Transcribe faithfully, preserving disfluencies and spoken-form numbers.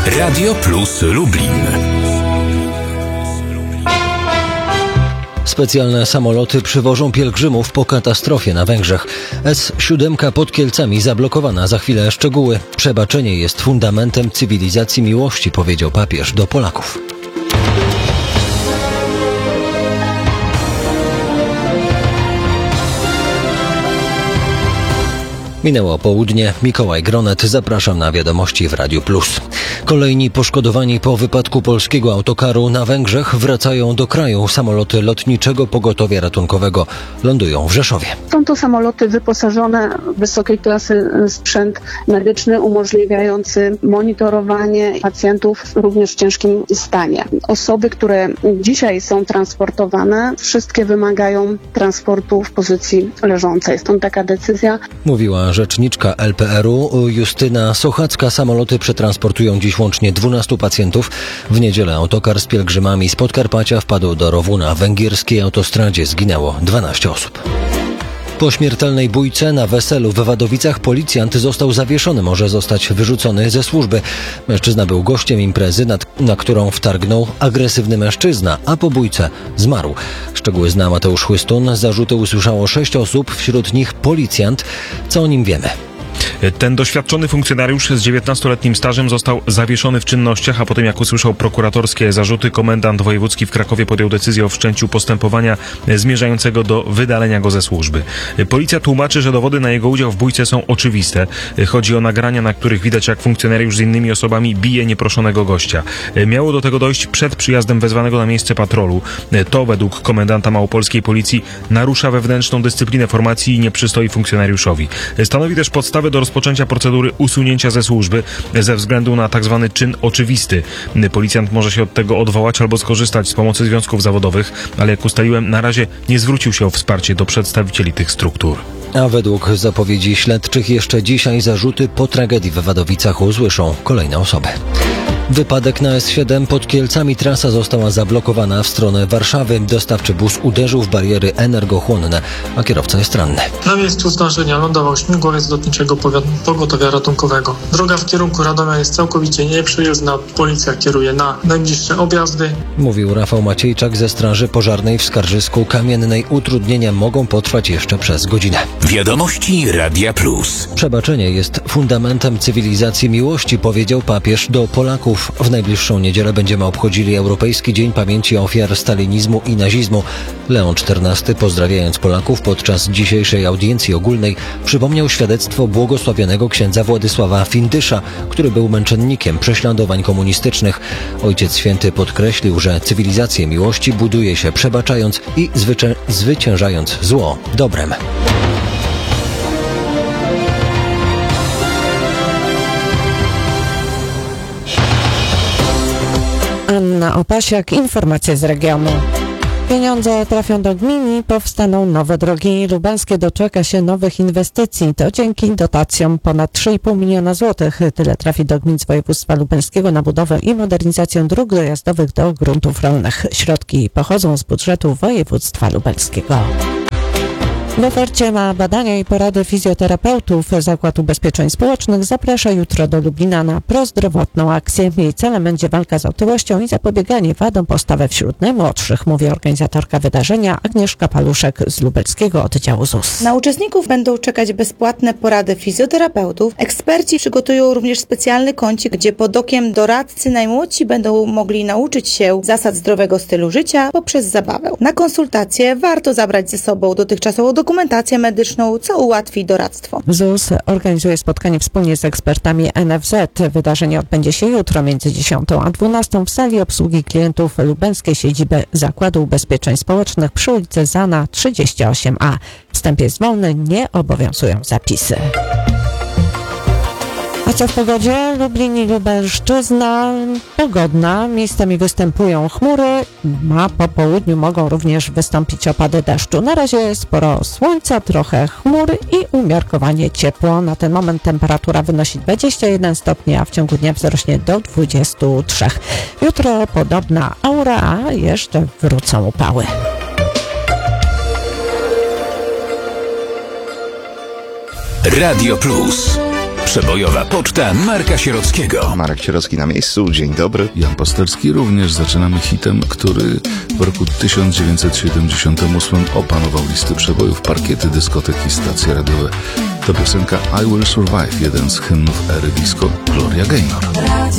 Radio Plus Lublin. Specjalne samoloty przywożą pielgrzymów po katastrofie na Węgrzech. S siedem pod Kielcami zablokowana. Za chwilę szczegóły. Przebaczenie jest fundamentem cywilizacji miłości, powiedział papież do Polaków. Minęło południe. Mikołaj Gronet. Zapraszam na wiadomości w Radiu Plus. Kolejni poszkodowani po wypadku polskiego autokaru na Węgrzech wracają do kraju. Samoloty lotniczego pogotowia ratunkowego lądują w Rzeszowie. Są to samoloty wyposażone w wysokiej klasy sprzęt medyczny umożliwiający monitorowanie pacjentów również w ciężkim stanie. Osoby, które dzisiaj są transportowane, wszystkie wymagają transportu w pozycji leżącej. Stąd taka decyzja. Mówiła rzeczniczka L P R u Justyna Sochacka. Samoloty przetransportują dziś łącznie dwunastu pacjentów. W niedzielę autokar z pielgrzymami z Podkarpacia wpadł do rowu na węgierskiej autostradzie. Zginęło dwanaście osób. Po śmiertelnej bójce na weselu w Wadowicach policjant został zawieszony. Może zostać wyrzucony ze służby. Mężczyzna był gościem imprezy, na którą wtargnął agresywny mężczyzna, a po bójce zmarł. Szczegóły zna Mateusz Chłystun. Zarzuty usłyszało sześć osób, wśród nich policjant. Co o nim wiemy? Ten doświadczony funkcjonariusz z dziewiętnastoletnim stażem został zawieszony w czynnościach, a potem jak usłyszał prokuratorskie zarzuty, komendant wojewódzki w Krakowie podjął decyzję o wszczęciu postępowania zmierzającego do wydalenia go ze służby. Policja tłumaczy, że dowody na jego udział w bójce są oczywiste. Chodzi o nagrania, na których widać, jak funkcjonariusz z innymi osobami bije nieproszonego gościa. Miało do tego dojść przed przyjazdem wezwanego na miejsce patrolu. To według komendanta małopolskiej policji narusza wewnętrzną dyscyplinę formacji i nie przystoi funkcjonariuszowi. Stanowi też podstawę do rozpoczęcia procedury usunięcia ze służby ze względu na tak zwany czyn oczywisty. Policjant może się od tego odwołać albo skorzystać z pomocy związków zawodowych, ale jak ustaliłem, na razie nie zwrócił się o wsparcie do przedstawicieli tych struktur. A według zapowiedzi śledczych jeszcze dzisiaj zarzuty po tragedii w Wadowicach usłyszą kolejne osoby. Wypadek na S siedem pod Kielcami. Trasa została zablokowana w stronę Warszawy. Dostawczy bus uderzył w bariery energochłonne, a kierowca jest ranny. Na miejscu zdarzenia lądował śmigłowiec lotniczego pogotowia ratunkowego. Droga w kierunku Radomia jest całkowicie nieprzejezdna. Policja kieruje na najbliższe objazdy. Mówił Rafał Maciejczak ze Straży Pożarnej w Skarżysku Kamiennej. Utrudnienia mogą potrwać jeszcze przez godzinę. Wiadomości Radia Plus. Przebaczenie jest fundamentem cywilizacji miłości, powiedział papież do Polaków. W najbliższą niedzielę będziemy obchodzili Europejski Dzień Pamięci Ofiar Stalinizmu i Nazizmu. Leon czternasty, pozdrawiając Polaków podczas dzisiejszej audiencji ogólnej, przypomniał świadectwo błogosławionego księdza Władysława Findysza, który był męczennikiem prześladowań komunistycznych. Ojciec Święty podkreślił, że cywilizację miłości buduje się przebaczając i zwycię- zwyciężając zło dobrem. Anna Opasiak, informacje z regionu. Pieniądze trafią do gmin i powstaną nowe drogi. Lubelskie doczeka się nowych inwestycji. To dzięki dotacjom ponad trzy i pół miliona złotych. Tyle trafi do gmin z województwa lubelskiego na budowę i modernizację dróg dojazdowych do gruntów rolnych. Środki pochodzą z budżetu województwa lubelskiego. W ofercie ma badania i porady fizjoterapeutów. Zakład Ubezpieczeń Społecznych zaprasza jutro do Lublina na prozdrowotną akcję. Jej celem będzie walka z otyłością i zapobieganie wadom postawy wśród najmłodszych, mówi organizatorka wydarzenia Agnieszka Paluszek z lubelskiego oddziału Z U S. Na uczestników będą czekać bezpłatne porady fizjoterapeutów. Eksperci przygotują również specjalny kącik, gdzie pod okiem doradcy najmłodsi będą mogli nauczyć się zasad zdrowego stylu życia poprzez zabawę. Na konsultacje warto zabrać ze sobą dotychczasową dokumentację medyczną, co ułatwi doradztwo. Z U S organizuje spotkanie wspólnie z ekspertami N F Z. Wydarzenie odbędzie się jutro między dziesiątą a dwunastą w sali obsługi klientów lubelskiej siedziby Zakładu Ubezpieczeń Społecznych przy ulicy Zana trzydzieści osiem A. Wstęp jest wolny, nie obowiązują zapisy. A co w pogodzie? Lublin i Lubelszczyzna pogodna. Miejscami występują chmury, a po południu mogą również wystąpić opady deszczu. Na razie sporo słońca, trochę chmur i umiarkowanie ciepło. Na ten moment temperatura wynosi dwadzieścia jeden stopni, a w ciągu dnia wzrośnie do dwudziestu trzech. Jutro podobna aura, a jeszcze wrócą upały. Radio Plus. Przebojowa poczta Marka Sierockiego. Marek Sierocki na miejscu, dzień dobry. Jan Pasterski. Również zaczynamy hitem, który w roku tysiąc dziewięćset siedemdziesiątym ósmym opanował listy przebojów, parkiety, dyskotek i stacje radiowe. To piosenka I Will Survive, jeden z hymnów ery disco Gloria Gaynor.